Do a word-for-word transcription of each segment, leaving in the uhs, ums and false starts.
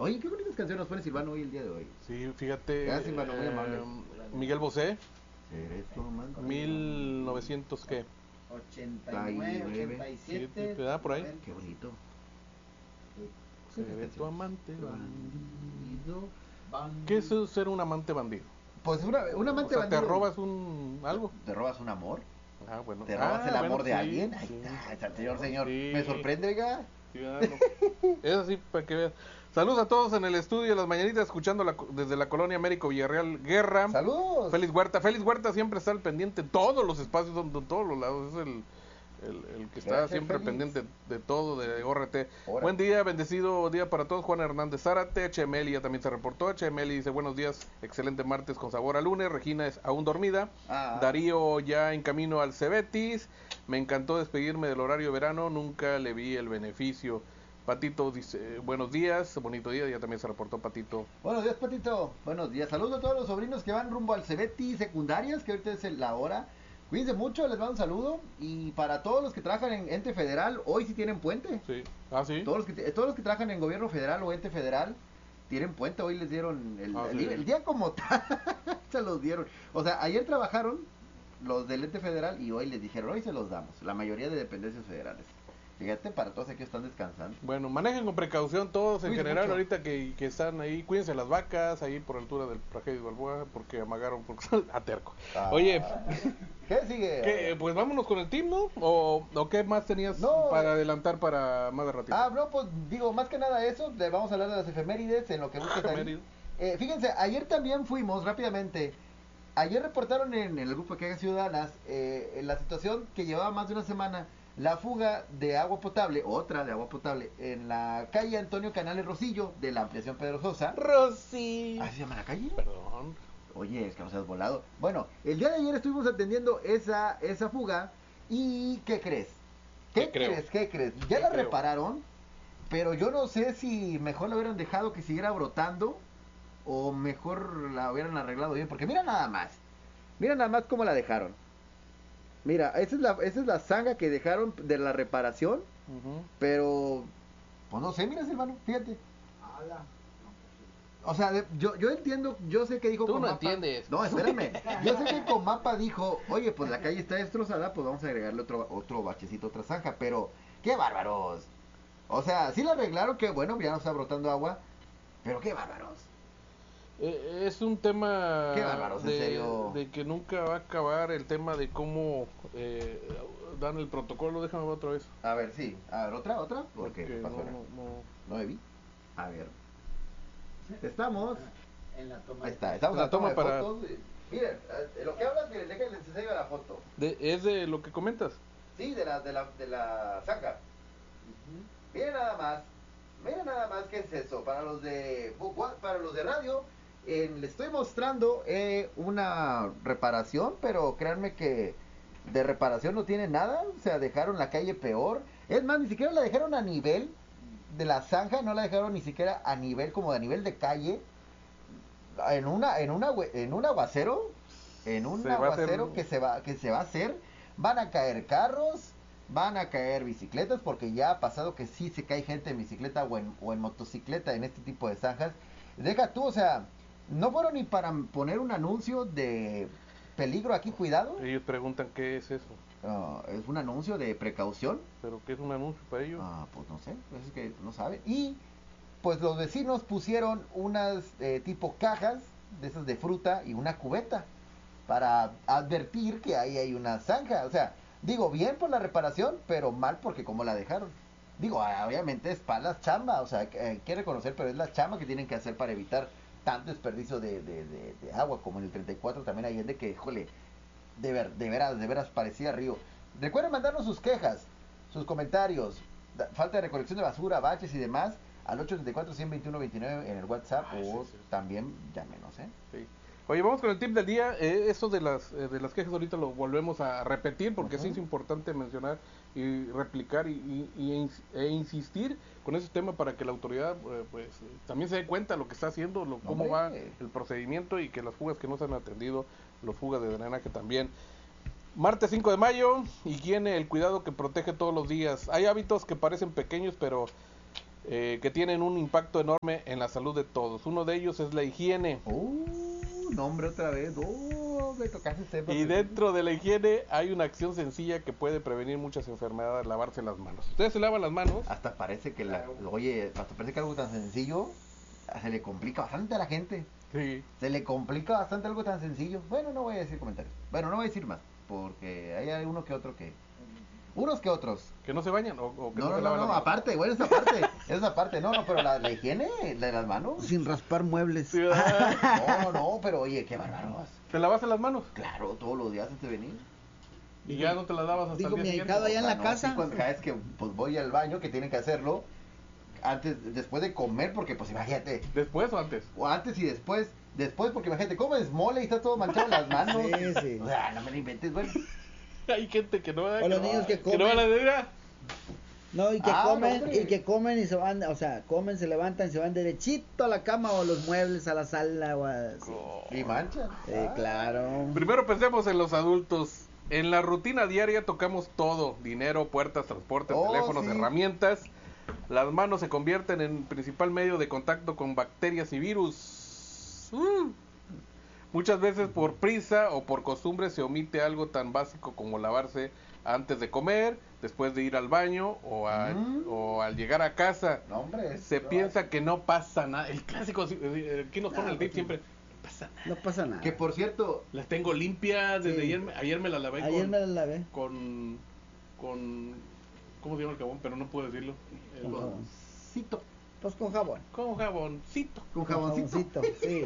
Oye, qué bonitas canciones nos pone Silvano hoy el día de hoy. Sí, fíjate. Gracias, Silvano, muy amable. eh, Miguel Bosé, Seré tu amante. mil novecientos, ¿qué? ochenta y nueve, ochenta y siete. Siete, ¿te da por ahí? Qué bonito. Seré tu amante bandido. Bandido. ¿Qué es ser un amante bandido? Pues una, un O amante sea, ¿te bandido. robas un algo? ¿Te robas un amor? Ah, bueno. ¿Te robas Ah, el amor bueno, de sí, alguien? Ahí sí. está, está, señor, señor. Sí. Me sorprende, oiga. Sí, ¿verdad? No. Es así para que veas. Saludos a todos en el estudio, las mañanitas, escuchando la, desde la colonia Américo Villarreal Guerra. Saludos. Félix Huerta. Félix Huerta siempre está al pendiente, todos los espacios, donde todos los lados. Es el, el, el que está Gracias, siempre Félix. pendiente de todo, de O R T. Ahora. Buen día, bendecido día para todos. Juan Hernández Zárate, H M L ya también se reportó. H M L dice buenos días, excelente martes con sabor a lunes. Regina es aún dormida. Ah. Darío ya en camino al Cebetis. Me encantó despedirme del horario de verano, nunca le vi el beneficio. Patito dice, buenos días, bonito día, ya también se reportó Patito. Buenos días, Patito. Buenos días. Saludos a todos los sobrinos que van rumbo al Cebeti secundarias, que ahorita es la hora. Cuídense mucho, les mando un saludo. Y para todos los que trabajan en ente federal, hoy sí tienen puente. Sí, ah, sí. Todos los que, todos los que trabajan en gobierno federal o ente federal tienen puente. Hoy les dieron el, Ah, el, sí. el día como tal. Se los dieron. O sea, ayer trabajaron los del ente federal y hoy les dijeron, hoy se los damos. La mayoría de dependencias federales. Fíjate, para todos aquellos que están descansando. Bueno, manejen con precaución todos en Cuídense general, mucho. ahorita que, que están ahí, cuídense las vacas, ahí por altura del Tragedio Balboa, porque amagaron porque son a terco. Ah. Oye, ¿Qué sigue? ¿qué? Pues vámonos con el team, ¿no? ¿O, o qué más tenías No, para eh. adelantar para más de ratito? Ah, no, pues digo, más que nada eso, le vamos a hablar de las efemérides en lo que buscas ahí. Efemérides. Eh, fíjense, ayer también fuimos rápidamente. Ayer reportaron en, en el grupo de Quejas Ciudadanas eh, en la situación que llevaba más de una semana, la fuga de agua potable, otra de agua potable, en la calle Antonio Canales Rosillo de la ampliación Pedro Sosa. Rosy. ¿Así se llama la calle? Perdón. Oye, es que no seas volado. Bueno, el día de ayer estuvimos atendiendo esa, esa fuga y ¿qué crees? ¿Qué, ¿Qué creo? crees? ¿Qué crees? Ya ¿Qué la creo? repararon, pero yo no sé si mejor la hubieran dejado que siguiera brotando o mejor la hubieran arreglado bien, porque mira nada más. Mira nada más cómo la dejaron. Mira, esa es la, esa es la zanja que dejaron de la reparación, Ujú. pero pues no sé, mira Silvano, fíjate. O sea, de- yo, yo entiendo, yo sé que dijo Tú no Comapa- entiendes. No, espérame. Yo sé que Comapa dijo, oye, pues la calle está destrozada, pues vamos a agregarle otro, otro bachecito, otra zanja, pero qué bárbaros. O sea, sí la arreglaron, que bueno, ya no está brotando agua, pero qué bárbaros. Eh, es un tema Qué bárbaros, en de, serio. de que nunca va a acabar el tema de cómo eh, dan el protocolo. Déjame ver otra vez. A ver, sí. A ver, otra, otra. ¿Por qué? Porque ¿Qué pasó no, ahora? no- No me vi. A ver. Estamos. En la toma. Ahí está. Estamos La en la toma, toma de para- fotos. Miren, de lo que hablas, miren, déjenles enseño la foto. de- es de lo que comentas. Sí, de la, de la, de la zanja. Miren nada más. Miren nada más qué es eso. Para los de para los de radio, eh, les estoy mostrando eh, una reparación, pero créanme que de reparación no tiene nada. O sea, dejaron la calle peor. Es más, ni siquiera la dejaron a nivel de la zanja, no la dejaron ni siquiera a nivel como de a nivel de calle. En una, en una, en un aguacero, en un Se va a hacer- aguacero que se va, que se va a hacer, van a caer carros, van a caer bicicletas, porque ya ha pasado que sí se cae gente en bicicleta o en, o en motocicleta en este tipo de zanjas. Deja tú, o sea, no fueron ni para poner un anuncio de peligro aquí, cuidado. Ellos preguntan qué es eso. Ah, es un anuncio de precaución. ¿Pero qué es un anuncio para ellos? Ah, pues no sé, pues es que no saben. Y pues los vecinos pusieron unas eh, tipo cajas de esas de fruta y una cubeta para advertir que ahí hay una zanja. O sea, digo, bien por la reparación, pero mal porque como la dejaron. Digo, ah, obviamente es para las chamba, o sea, que, eh, hay que reconocer, pero es la chamba que tienen que hacer para evitar tanto desperdicio de, de, de, de agua, como en el treinta y cuatro también hay gente que, híjole, de, ver, de veras, de veras parecía río. Recuerden mandarnos sus quejas, sus comentarios, da- falta de recolección de basura, baches y demás, al ocho treinta y cuatro, ciento veintiuno, veintinueve en el WhatsApp, Ah, o sí, sí. también llámenos, ¿eh? Sí. Oye, vamos con el tip del día. Eh, eso de las eh, de las quejas ahorita lo volvemos a repetir porque Ujú. sí es importante mencionar y replicar y, y- y ins- e insistir con ese tema para que la autoridad eh, pues eh, también se dé cuenta lo que está haciendo, lo, cómo va Hombre. el procedimiento y que las fugas que no se han atendido, los fugas de drenaje también. Martes cinco de mayo, higiene, el cuidado que protege todos los días. Hay hábitos que parecen pequeños pero eh, que tienen un impacto enorme en la salud de todos. Uno de ellos es la higiene. Uh, nombre otra vez. Oh, me tocaste ese tema. Y dentro de la higiene hay una acción sencilla que puede prevenir muchas enfermedades: lavarse las manos. ¿Ustedes se lavan las manos? Hasta parece que la, oye, hasta parece que algo tan sencillo se le complica bastante a la gente. Sí. Se le complica bastante algo tan sencillo. Bueno, no voy a decir comentarios. Bueno, no voy a decir más, porque hay uno que otro que... Unos que otros. ¿Que no se bañan o, o que No, no, no, se no, lavan no, las manos? aparte, bueno, esa parte, esa parte, no, no, pero la, la higiene de las manos. Sin raspar muebles. Sí, ¿verdad? No, no, pero oye, qué bárbaros. ¿Te lavaste las manos? Claro, todos los días antes de venir. Y ya no te las lavas hasta Digo, el día mi siguiente. ahijado allá en O sea, la no, casa. sí, cuando cada vez que pues voy al baño, que tienen que hacerlo, antes, después de comer, porque pues imagínate, ¿Después o antes? o antes y después, después porque imagínate, comes mole y está todo manchado en las manos. Sí, sí. O sea, no me lo inventes, bueno. Hay gente que no va O los niños que que no van a comen. decir, No, y que Ah, comen, no, hombre. y que comen y se van, o sea, comen, se levantan y se van derechito a la cama o a los muebles, a la sala o a... Sí, Y manchan. Sí, Ah. claro. Primero pensemos en los adultos. En la rutina diaria tocamos todo: dinero, puertas, transporte, Oh, teléfonos, sí. herramientas. Las manos se convierten en principal medio de contacto con bacterias y virus. Mm. Muchas veces por prisa o por costumbre se omite algo tan básico como lavarse antes de comer, después de ir al baño o, a- Mm. o al llegar a casa. No, hombre. Se no, piensa que no pasa nada. El clásico, sí, eh, aquí nos pone Ah, el tip pues, siempre: no pasa nada. No pasa nada. Que por cierto, Las tengo limpias desde Sí. ayer. me- Ayer me las lavé Ayer con, me la lavé. con, con, ¿cómo se llama el jabón? Pero no puedo decirlo. El- Con jabón. cito, Pues con jabón. con jaboncito. con jaboncito. sí.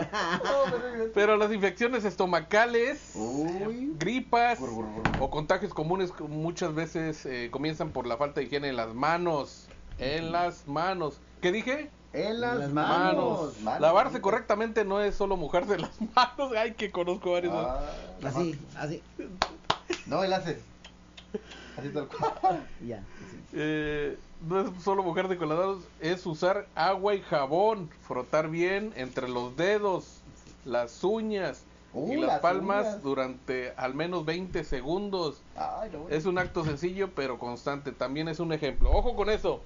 Pero las infecciones estomacales, Uy. gripas Gur, gur, gur. o contagios comunes muchas veces eh, comienzan por la falta de higiene en las manos. En las manos. ¿Qué dije? En las, Las manos. manos. Lavarse correctamente no es solo mojarse las manos. Ay, que conozco varios. Ah, Así, así. No, él hace. Así tal cual. Ya. Eh, no es solo mojarse con las manos, es usar agua y jabón, frotar bien entre los dedos, las uñas Uh, y las, las palmas uñas. durante al menos veinte segundos. Ay, no. Es un acto sencillo pero constante. También es un ejemplo. Ojo con eso.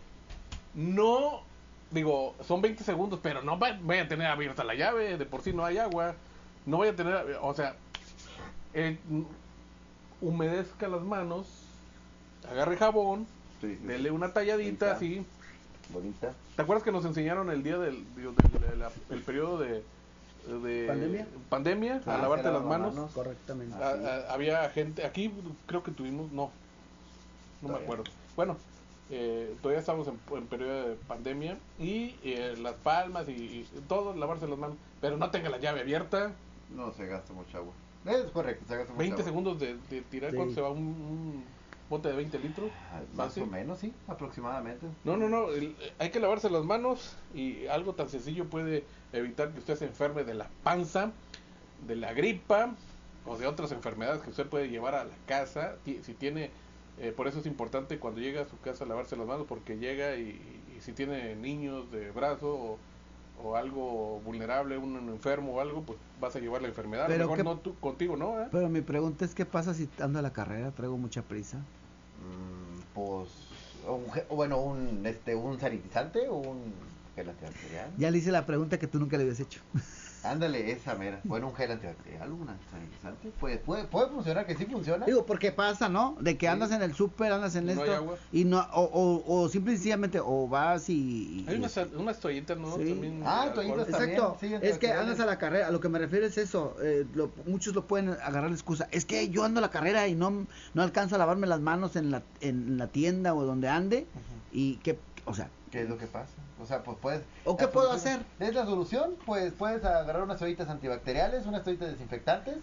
No, digo, son veinte segundos, pero no va- vaya a tener abierta la llave. De por sí no hay agua. No vaya a tener, o sea, eh, humedezca las manos, agarre jabón, Sí, sí, dele sí. una talladita Bonita. así. Bonita. ¿Te acuerdas que nos enseñaron el día del, digo, del- de la- el periodo de, de ¿Pandemia? pandemia, a Ah, lavarte se las lavan las manos? manos. Correctamente. Ah, ah, había gente, aquí creo que tuvimos, no, no me Todavía. acuerdo. Bueno, eh, todavía estamos en, en periodo de pandemia y eh, las palmas y, y todo, lavarse las manos, pero no tenga la llave abierta. No se gasta mucha agua. Es correcto, se gasta mucha veinte agua. segundos de, de tirar, Sí. ¿cuánto se va? Un, un bote de veinte litros. Ah, Más ¿Fácil? o menos, sí, aproximadamente. No, no, no, el- hay que lavarse las manos y algo tan sencillo puede evitar que usted se enferme de la panza, de la gripa o de otras enfermedades que usted puede llevar a la casa. Ti- Si tiene, eh, por eso es importante cuando llega a su casa lavarse las manos, porque llega y, y si tiene niños de brazo o, o algo vulnerable, un enfermo o algo, pues vas a llevar la enfermedad. A lo Pero mejor qué- no tú, contigo, ¿no? ¿Eh? Pero mi pregunta es, ¿qué pasa si ando a la carrera? Traigo mucha prisa. Mm, pues, un, ge- bueno, un, este, un sanitizante o un gel antibacterial. Ya le hice la pregunta que tú nunca le habías hecho. Ándale, esa mera. Bueno, un gel antibacterial, un sanitizante. Pues, puede, puede funcionar, que sí funciona. Digo, porque pasa, ¿no? De que Sí. andas en el súper, andas en No hay esto agua. y no, o, o, o simple y sencillamente, o vas y... y- Hay unas, unas toallitas, ¿no? Sí. También Ah, de toallitas alcohol. también. Exacto, sí, es que antibacteriales. andas a la carrera, a lo que me refiero es eso, eh, lo- muchos lo pueden agarrar la excusa, es que yo ando a la carrera y no, no alcanzo a lavarme las manos en la, en la tienda o donde ande, y que, o sea, ¿Qué es lo que pasa? O sea, pues puedes... ¿O qué la puedo solución- hacer? Es la solución, pues puedes agarrar unas toallitas antibacteriales, unas toallitas desinfectantes,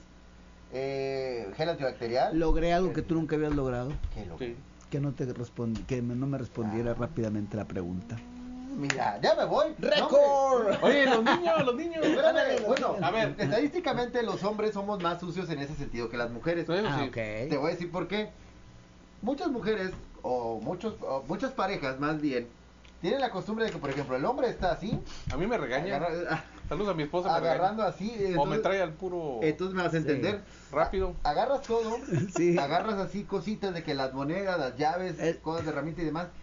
eh, gel antibacterial. logré algo eh, que tú nunca habías logrado, ¿Qué lo- Sí. que no te respondí, que me- no me respondiera Ah. rápidamente la pregunta. Mira, ya me voy. ¡Récord! No, hombre. Oye, los niños, los niños. Espérame, Ándale, bueno, los a ver, estadísticamente los hombres somos más sucios en ese sentido que las mujeres. Eso Ah, sí. ok. Te voy a decir por qué. Muchas mujeres, o muchos, o muchas parejas más bien, tienen la costumbre de que, por ejemplo, el hombre está así, A mí me regaña. agarra- Saludos a mi esposa. me agarrando así, regaña. O me entonces, trae al puro entonces me vas a entender. rápido. Agarras todo, Sí. agarras así cositas de que las monedas, las llaves, El- cosas de herramienta y demás,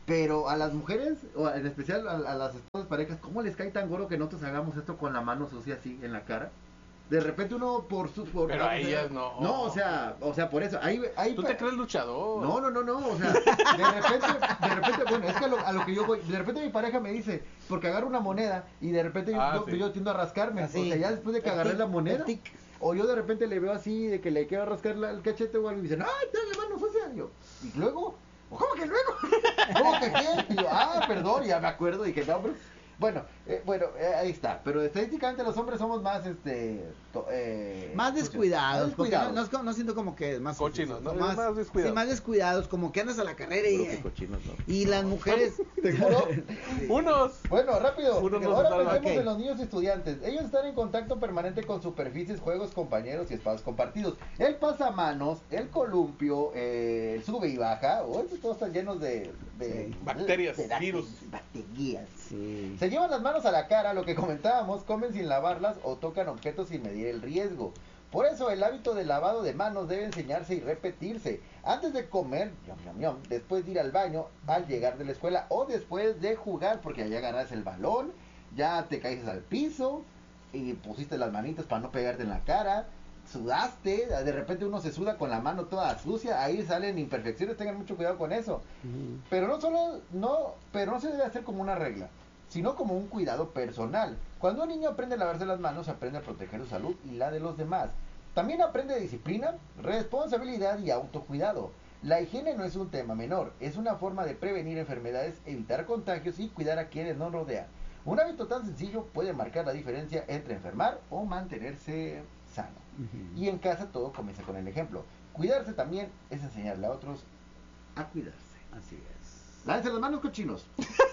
Pero a las mujeres, o en especial a, a las esposas parejas, ¿cómo les cae tan gordo que nosotros hagamos esto con la mano sucia así en la cara? De repente uno por su... Por, Pero a o sea, ellas no. No, o sea, o sea, por eso. Ahí, ahí, ¿Tú te crees luchador? No, no, no, no, o sea, de repente, de repente, bueno, es que a lo, a lo que yo voy, de repente mi pareja me dice, porque agarro una moneda y de repente yo, Ah, yo, sí. yo tiendo a rascarme, Así. o sea, ya después de que El agarré tic, la moneda, el tic. o yo de repente le veo así, de que le quiero rascar la- el cachete o algo y dicen, ¡ay, tiene la mano sucia! Y yo, ¿y luego? ¿Cómo que luego? ¿Cómo que qué? Y yo, ah, perdón, ya me acuerdo y que no, pero... Bueno, eh, bueno, eh, ahí está. Pero estadísticamente los hombres somos más, este... to- eh, Más sucios, descuidados, más porque descuidados. no, no, es como- no siento como que más Cochinos, sucios, ¿no? más, Más descuidados. sí, más descuidados, como que andas a la carrera y, Creo que cochinos, ¿no? y las mujeres ¿Te juro? Unos. Bueno, rápido. Uno no Ahora se salva. pensemos Ok. en los niños estudiantes. Ellos están en contacto permanente con superficies, juegos, compañeros y espacios compartidos. El pasamanos, el columpio, eh, el sube y baja. Oh, estos todos están llenos de, de- Sí. Bacterias, de- de- virus. Bacterias. sí. Se llevan las manos a la cara, lo que comentábamos, comen sin lavarlas o tocan objetos sin medir el riesgo. Por eso el hábito del lavado de manos debe enseñarse y repetirse. Antes de comer, yum, yum, yum, después de ir al baño, al llegar de la escuela o después de jugar, porque allá agarras el balón, ya te caes al piso y pusiste las manitas para no pegarte en la cara, sudaste, de repente uno se suda con la mano toda sucia, ahí salen imperfecciones, tengan mucho cuidado con eso. Ujú. Pero no solo, no, pero no se debe hacer como una regla, sino como un cuidado personal. Cuando un niño aprende a lavarse las manos, aprende a proteger su salud y la de los demás. También aprende disciplina, responsabilidad y autocuidado. La higiene no es un tema menor, es una forma de prevenir enfermedades, evitar contagios y cuidar a quienes nos rodean. Un hábito tan sencillo puede marcar la diferencia entre enfermar o mantenerse sano. Ujú. Y en casa todo comienza con el ejemplo. Cuidarse también es enseñarle a otros a cuidarse. Así es. Lávese las manos, cochinos.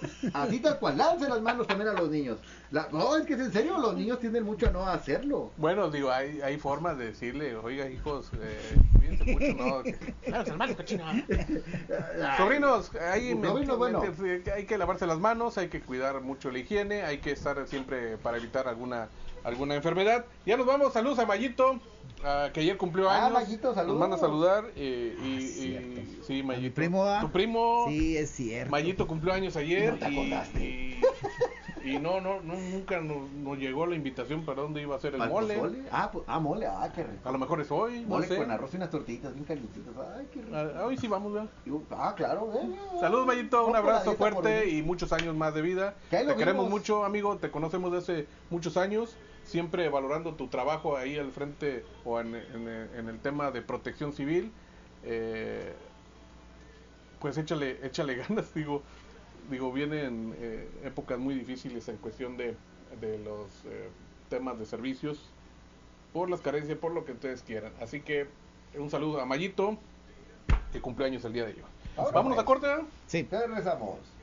Así tal cual, lávese las manos también a los niños. La- no, es que es en serio, los niños tienden mucho a no hacerlo. Bueno, digo, hay, hay formas de decirle, oiga, hijos, eh, cuídense mucho, ¿no? Que- Lávense las manos, cochino. Sobrinos, hay, Sobrino, bueno. que hay que lavarse las manos, hay que cuidar mucho la higiene, hay que estar siempre para evitar alguna alguna enfermedad. Ya nos vamos, saludos a Mayito, ah, que ayer cumplió Ah, años. Mayito, saludos. Nos manda a saludar. eh, y, Ah, y- cierto. sí, Mayito. primo, ¿ah? Tu primo. Sí, es cierto. Mayito cumplió años ayer. No te y, acordaste. y, y no, no, no, nunca nos, nos llegó la invitación para dónde iba a ser el ¿Al mole. pozole? Ah, pues, ah, mole, ah, qué rico. A lo mejor es hoy, no Mole sé. con arroz y unas tortillitas bien calientitas. Ay, qué rico. Ah, hoy sí vamos, ¿verdad? Digo, ah, claro. eh, eh, Saludos, Mayito, un rompo la abrazo dieta por fuerte venir. y muchos años más de vida. Que ahí Te lo queremos vimos. mucho, amigo, te conocemos desde hace muchos años, siempre valorando tu trabajo ahí al frente o en, en- en el tema de protección civil. Eh, pues échale, échale ganas, digo, digo, vienen eh, épocas muy difíciles en cuestión de, de los eh, temas de servicios, por las carencias, por lo que ustedes quieran. Así que un saludo a Mayito, que cumpleaños el día de hoy. Ahora, Vámonos pues. a corte, ¿eh? Sí. Ya regresamos.